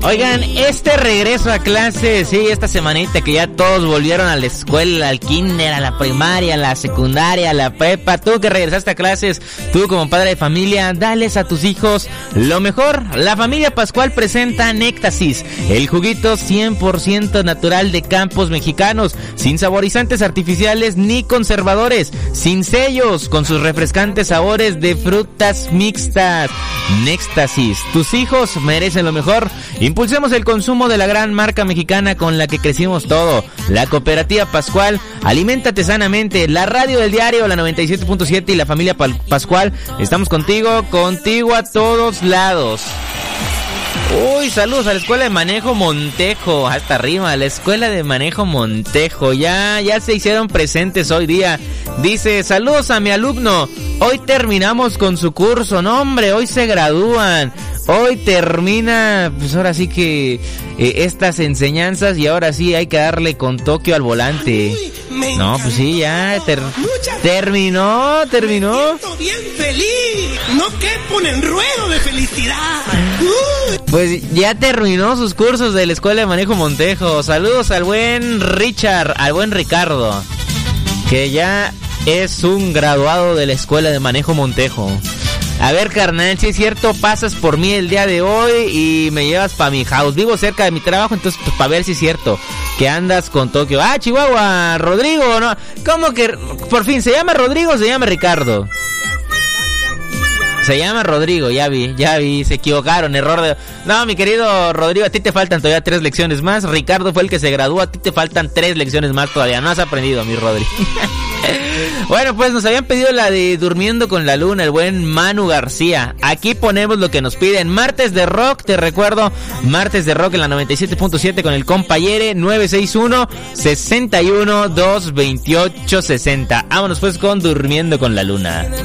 Oigan, este regreso a clases, sí, esta semanita que ya todos volvieron a la escuela, al kinder, a la primaria, a la secundaria, a la prepa. Tú que regresaste a clases, tú como padre de familia, dales a tus hijos lo mejor. La familia Pascual presenta Néctasis, el juguito 100% natural de campos mexicanos, sin saborizantes artificiales ni conservadores, sin sellos, con sus refrescantes sabores de frutas mixtas. Néctasis, tus hijos merecen lo mejor. Impulsemos el consumo de la gran marca mexicana con la que crecimos todo. La Cooperativa Pascual, aliméntate sanamente. La radio del diario, la 97.7 y la familia Pascual, estamos contigo a todos lados. Uy, saludos a la Escuela de Manejo Montejo, hasta arriba, la Escuela de Manejo Montejo, ya se hicieron presentes hoy día. Dice, saludos a mi alumno, hoy terminamos con su curso, no hombre, hoy se gradúan. Hoy termina, pues ahora sí que estas enseñanzas y ahora sí hay que darle con Tokio al volante. No, pues sí, ya terminó. Me siento bien feliz, no quepo en el ruedo de felicidad. Pues ya terminó sus cursos de la Escuela de Manejo Montejo. Saludos al buen Richard, al buen Ricardo, que ya es un graduado de la Escuela de Manejo Montejo. A ver, carnal, si es cierto, pasas por mí el día de hoy y me llevas pa' mi house. Vivo cerca de mi trabajo, entonces pues para ver si es cierto que andas con Tokio. Ah, Chihuahua, Rodrigo, ¿no? ¿Cómo que por fin se llama Rodrigo o se llama Ricardo? Se llama Rodrigo, ya vi, se equivocaron, error de... No, mi querido Rodrigo, a ti te faltan todavía 3 lecciones más. Ricardo fue el que se graduó, a ti te faltan 3 lecciones más todavía. No has aprendido, mi Rodri. Bueno, pues nos habían pedido la de Durmiendo con la Luna, el buen Manu García. Aquí ponemos lo que nos piden. Martes de Rock, te recuerdo, Martes de Rock en la 97.7 con el compayere 961-61-228-60. Vámonos pues con Durmiendo con la Luna.